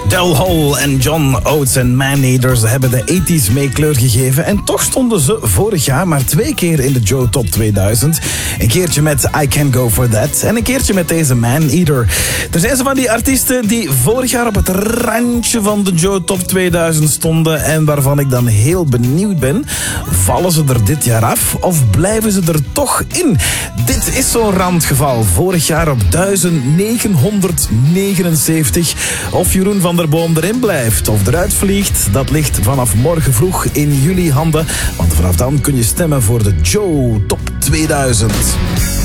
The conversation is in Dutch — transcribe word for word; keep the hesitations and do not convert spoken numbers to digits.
Del Hall en John Oates en Maneaters hebben de tachtiger mee kleur gegeven. En toch stonden ze vorig jaar maar twee keer in de Joe Top tweeduizend. Een keertje met I Can Go For That en een keertje met deze Maneater. Er zijn ze van die artiesten die vorig jaar op het randje van de Joe Top tweeduizend stonden en waarvan ik dan heel benieuwd ben. Vallen ze er dit jaar af of blijven ze er toch in? Dit is zo'n randgeval. Vorig jaar op duizend negenhonderdnegenenzeventig. Of Jeroen van der Boom erin blijft of eruit vliegt, dat ligt vanaf morgen vroeg in jullie handen. Want vanaf dan kun je stemmen voor de Joe Top tweeduizend.